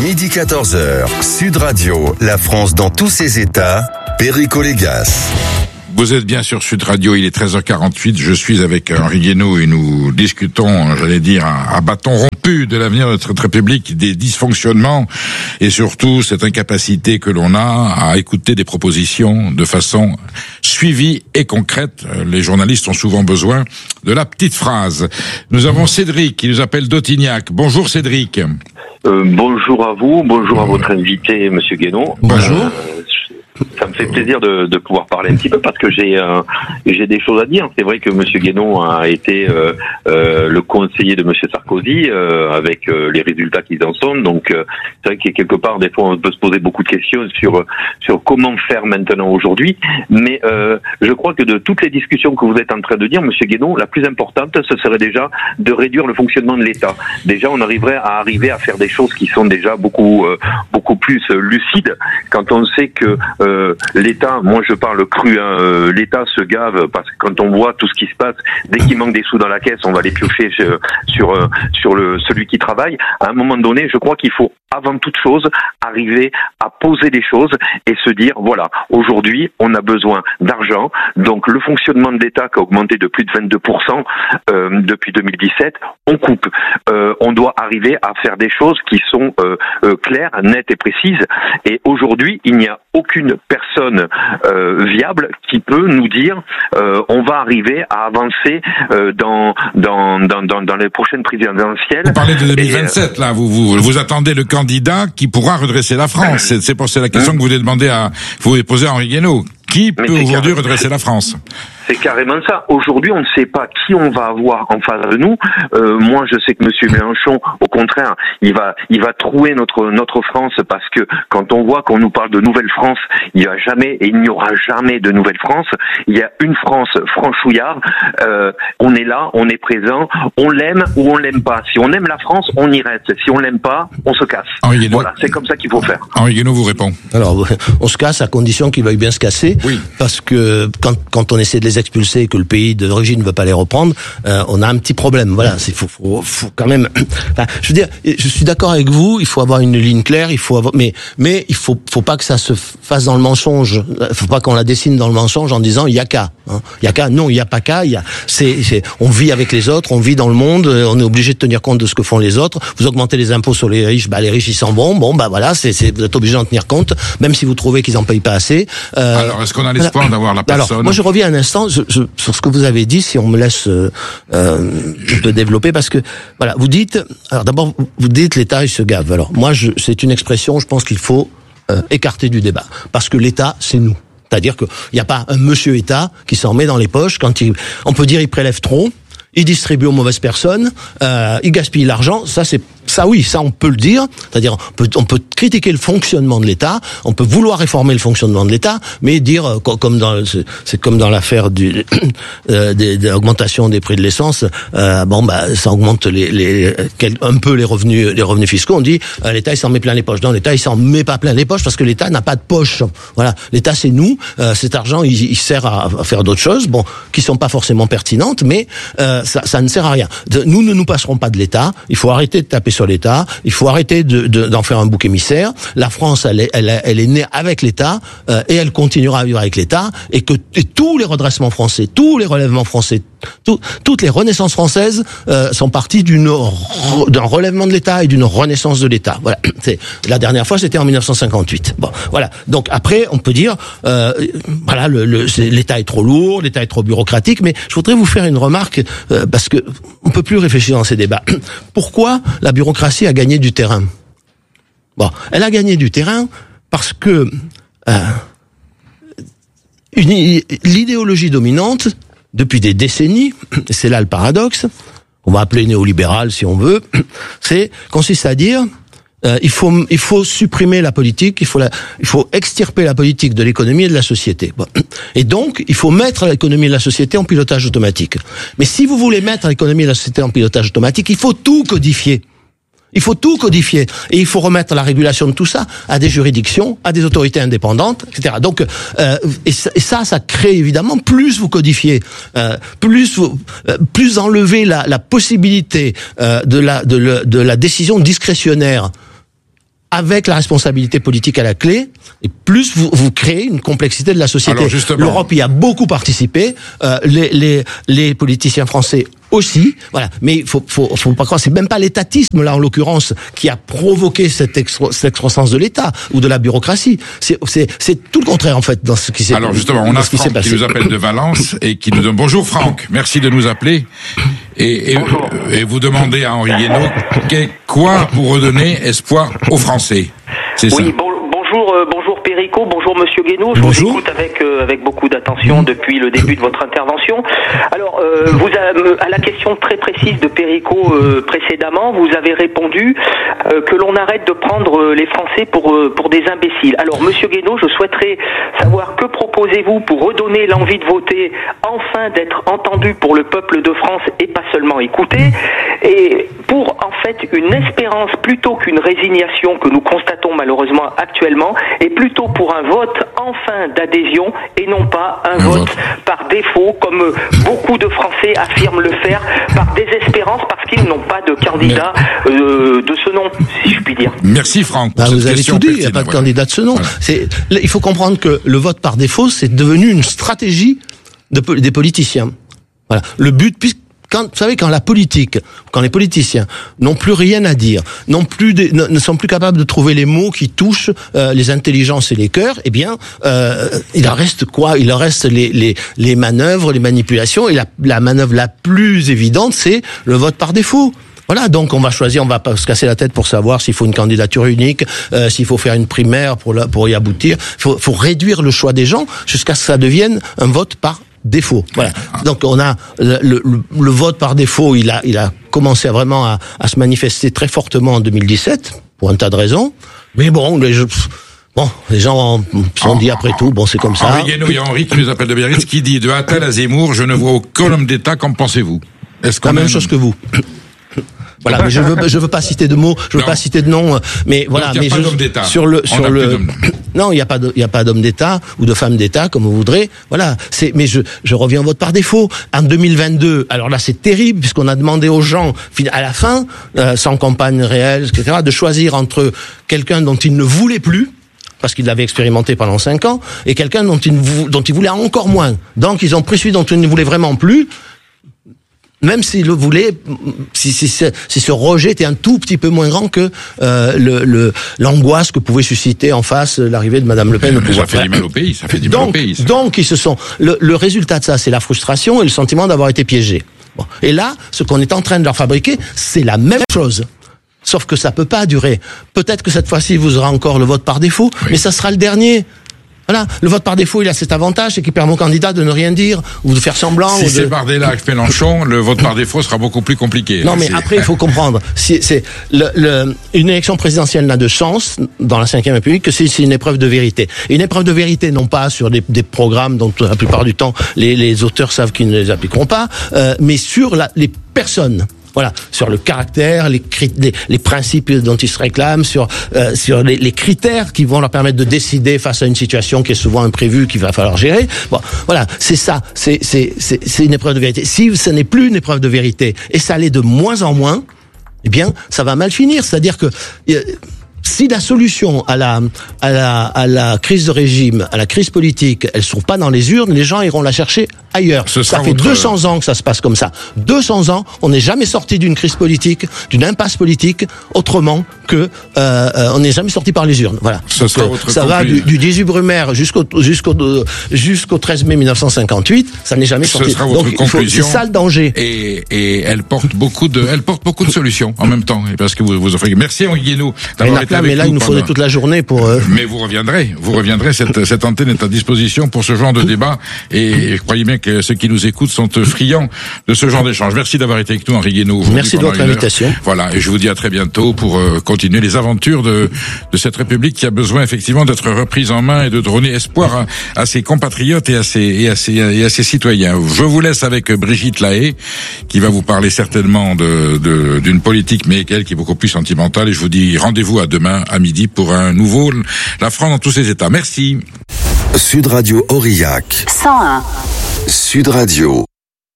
Midi 14h, Sud Radio, la France dans tous ses états, Perico Légas. Vous êtes bien sur Sud Radio, il est 13h48, je suis avec Henri Guénaud et nous discutons, j'allais dire, à bâton rompu de l'avenir de notre République, des dysfonctionnements et surtout cette incapacité que l'on a à écouter des propositions de façon suivie et concrète. Les journalistes ont souvent besoin de la petite phrase. Nous avons Cédric qui nous appelle d'Autignac. Bonjour Cédric. Bonjour à vous, bonjour à votre invité, Monsieur Guénaud. Bonjour. Ça me fait plaisir de pouvoir parler un petit peu parce que j'ai des choses à dire. C'est vrai que Monsieur Guénaud a été le conseiller de Monsieur Sarkozy avec les résultats qu'ils en sont. Donc c'est vrai que quelque part des fois on peut se poser beaucoup de questions sur comment faire maintenant aujourd'hui. Mais je crois que de toutes les discussions que vous êtes en train de dire, Monsieur Guénaud, la plus importante ce serait déjà de réduire le fonctionnement de l'État. Déjà on arriverait à faire des choses qui sont déjà beaucoup plus lucides quand on sait que l'État, moi je parle cru, l'État se gave parce que quand on voit tout ce qui se passe, dès qu'il manque des sous dans la caisse, on va les piocher sur celui qui travaille. À un moment donné, je crois qu'il faut avant toute chose arriver à poser des choses et se dire voilà, aujourd'hui on a besoin d'argent, donc le fonctionnement de l'État qui a augmenté de plus de 22% depuis 2017, on coupe. On doit arriver à faire des choses qui sont claires, nettes et précises. Et aujourd'hui, il n'y a aucune personne viable qui peut nous dire on va arriver à avancer dans les prochaines présidentielles. Vous parlez de 2027 là, vous attendez le candidat qui pourra redresser la France. C'est la question que vous voulez poser à Henri Guénaud. Qui peut aujourd'hui redresser la France? C'est carrément ça. Aujourd'hui, on ne sait pas qui on va avoir en face de nous. Moi, je sais que Monsieur Mélenchon, au contraire, il va trouer notre France parce que quand on voit qu'on nous parle de nouvelle France, il n'y aura jamais de nouvelle France. Il y a une France franchouillard. On est là, on est présent, on l'aime ou on l'aime pas. Si on aime la France, on y reste. Si on l'aime pas, on se casse. Voilà, c'est comme ça qu'il faut faire. Henri Guénaud vous répond. Alors, on se casse à condition qu'ils veuillent bien se casser. Oui. Parce que quand on essaie de les expulser et que le pays d'origine ne veut pas les reprendre, on a un petit problème. Voilà, faut quand même. Enfin, je veux dire, je suis d'accord avec vous. Il faut avoir une ligne claire. Mais il faut pas que ça se fasse dans le mensonge. Faut pas qu'on la dessine dans le mensonge en disant il y a qu'à. Il y a qu'à. Non, il y a pas qu'à. On vit avec les autres. On vit dans le monde. On est obligé de tenir compte de ce que font les autres. Vous augmentez les impôts sur les riches. Les riches ils s'en vont. Voilà, vous êtes obligé d'en tenir compte, même si vous trouvez qu'ils en payent pas assez. Alors, est-ce qu'on a l'espoir d'avoir la personne? Alors, moi, je reviens un instant sur ce que vous avez dit, si on me laisse je peux développer, parce que voilà, vous dites. Alors, d'abord, vous dites l'État il se gave. Alors, moi, c'est une expression. Je pense qu'il faut écarter du débat, parce que l'État, c'est nous. C'est-à-dire qu'il n'y a pas un monsieur État qui s'en met dans les poches quand on peut dire il prélève trop. Il distribue aux mauvaises personnes, il gaspille l'argent, ça on peut le dire, c'est-à-dire on peut critiquer le fonctionnement de l'État, on peut vouloir réformer le fonctionnement de l'État, mais dire c'est comme dans l'affaire de l'augmentation des prix de l'essence, ça augmente un peu les revenus fiscaux, on dit l'État il s'en met plein les poches. Non, l'État il s'en met pas plein les poches parce que l'État n'a pas de poche. Voilà, l'État c'est nous, cet argent il sert à faire d'autres choses, qui sont pas forcément pertinentes, mais ça ne sert à rien. Nous ne nous passerons pas de l'État. Il faut arrêter de taper sur l'État. Il faut arrêter d'en faire un bouc émissaire. La France, elle est née avec l'État et elle continuera à vivre avec l'État. Et tous les redressements français, tous les relèvements français, toutes les renaissances françaises sont parties d'un relèvement de l'État et d'une renaissance de l'État. Voilà. La dernière fois, c'était en 1958. Voilà. Donc après, on peut dire, l'État est trop lourd, l'État est trop bureaucratique. Mais je voudrais vous faire une remarque parce que on peut plus réfléchir dans ces débats. Pourquoi la bureaucratie a gagné du terrain? Elle a gagné du terrain parce que l'idéologie dominante depuis des décennies, c'est là le paradoxe, on va appeler néolibéral si on veut, consiste à dire il faut supprimer la politique, il faut extirper la politique de l'économie et de la société. Et donc, il faut mettre l'économie et la société en pilotage automatique. Mais si vous voulez mettre l'économie et la société en pilotage automatique, il faut tout codifier. Il faut tout codifier. Et il faut remettre la régulation de tout ça à des juridictions, à des autorités indépendantes, etc. Donc, ça crée évidemment, plus vous codifiez, plus enlevez la possibilité de la décision discrétionnaire avec la responsabilité politique à la clé, et plus vous créez une complexité de la société. Alors justement, l'Europe y a beaucoup participé, les politiciens français aussi, voilà. Mais il faut pas croire, c'est même pas l'étatisme là en l'occurrence qui a provoqué cette excroissance de l'État ou de la bureaucratie. C'est tout le contraire en fait dans ce qui s'est. Alors justement, on a Franck qui nous appelle de Valence et qui nous donne bonjour Franck, merci de nous appeler et vous demandez à Henri Guénaud quoi pour redonner espoir aux Français. C'est ça. Bonjour Perico, bonjour Monsieur Guénaud. Je vous écoute avec beaucoup d'attention depuis le début de votre intervention. Alors, à la question très précise de Perico précédemment, vous avez répondu que l'on arrête de prendre les Français pour des imbéciles. Alors, Monsieur Guénaud, je souhaiterais savoir que proposez-vous pour redonner l'envie de voter, enfin d'être entendu pour le peuple de France et pas seulement écouté, et pour en fait une espérance plutôt qu'une résignation que nous constatons malheureusement actuellement, et plutôt pour un vote enfin d'adhésion et non pas un vote par défaut comme beaucoup de Français affirment le faire par désespérance parce qu'ils n'ont pas de candidat de ce nom, si je puis dire. Merci Franck. Vous avez tout dit, il n'y a pas de candidat de ce nom. Voilà. Il faut comprendre que le vote par défaut, c'est devenu une stratégie des politiciens. Voilà. Le but, vous savez, quand les politiciens n'ont plus rien à dire, ne sont plus capables de trouver les mots qui touchent les intelligences et les cœurs, eh bien, il en reste quoi? Il en reste les manœuvres, les manipulations, et la manœuvre la plus évidente, c'est le vote par défaut. Voilà, donc on va pas se casser la tête pour savoir s'il faut une candidature unique, s'il faut faire une primaire pour y aboutir. Faut réduire le choix des gens jusqu'à ce que ça devienne un vote par défaut. Voilà. Donc on a le vote par défaut, il a commencé vraiment à se manifester très fortement en 2017 pour un tas de raisons. Mais bon, les gens sont dit après tout, c'est comme ça. Henri Guénaud, il y a Henri qui nous appelle de Biarritz qui dit de Attal à Zemmour, je ne vois aucun homme d'État, qu'en pensez-vous? Est-ce la même chose que vous. Voilà, mais je veux pas citer de mots, je veux pas citer de noms, mais voilà. Donc, mais non, il y a pas d'homme d'État ou de femme d'État comme vous voudrez. Voilà, mais je reviens au vote par défaut. En 2022, alors là c'est terrible puisqu'on a demandé aux gens à la fin, sans campagne réelle, etc., de choisir entre quelqu'un dont ils ne voulaient plus, parce qu'ils l'avaient expérimenté pendant 5 ans, et quelqu'un dont ils voulaient encore moins. Donc ils ont pris celui dont ils ne voulaient vraiment plus. Même s'il le voulait, si ce rejet était un tout petit peu moins grand que l'angoisse que pouvait susciter en face l'arrivée de Madame Le Pen au pouvoir. Ça fait du mal au pays, ça fait du mal au pays. Donc ils se sont. Le résultat de ça, c'est la frustration et le sentiment d'avoir été piégé. Bon. Et là, ce qu'on est en train de leur fabriquer, c'est la même chose. Sauf que ça peut pas durer. Peut-être que cette fois-ci, vous aurez encore le vote par défaut, mais ça sera le dernier. Voilà, le vote par défaut, il a cet avantage, c'est qu'il permet au candidat de ne rien dire ou de faire semblant. Si c'est Bardella avec Mélenchon, le vote par défaut sera beaucoup plus compliqué. Non, mais après, il faut comprendre. Une élection présidentielle n'a de chance dans la Ve République que c'est une épreuve de vérité. Et une épreuve de vérité, non pas sur des programmes dont la plupart du temps les auteurs savent qu'ils ne les appliqueront pas, mais sur les personnes. Voilà, sur le caractère, les principes dont ils se réclament, sur les critères qui vont leur permettre de décider face à une situation qui est souvent imprévue, qu'il va falloir gérer. Bon, voilà, c'est ça, c'est une épreuve de vérité. Si ce n'est plus une épreuve de vérité, et ça l'est de moins en moins, eh bien, ça va mal finir. C'est-à-dire que si la solution à la crise de régime, à la crise politique, elle se trouve pas dans les urnes, les gens iront la chercher ailleurs. Ça fait 200 ans que ça se passe comme ça. 200 ans, on n'est jamais sorti d'une crise politique, d'une impasse politique, autrement que on n'est jamais sorti par les urnes. Voilà. Ça va du 18 Brumaire jusqu'au 13 mai 1958, ça n'est jamais sorti. Donc c'est ça le danger. Et elle porte beaucoup de solutions en même temps. Parce que vous offrez. Merci Henri Guénaud d'avoir été avec nous. Mais là, il nous faudrait toute la journée pour. Mais vous reviendrez. Cette antenne est à disposition pour ce genre de débat. Et croyez bien que ceux qui nous écoutent sont friands de ce genre d'échange. Merci d'avoir été avec nous, Henri Guénaud. Merci de votre invitation. Voilà, et je vous dis à très bientôt pour continuer les aventures de cette République qui a besoin effectivement d'être reprise en main et de donner espoir à ses compatriotes et à ses citoyens. Je vous laisse avec Brigitte Lahaye qui va vous parler certainement d'une politique, mais qui est beaucoup plus sentimentale. Et je vous dis rendez-vous à demain à midi pour un nouveau La France dans tous ses états. Merci. Sud Radio Aurillac 101. Sud Radio.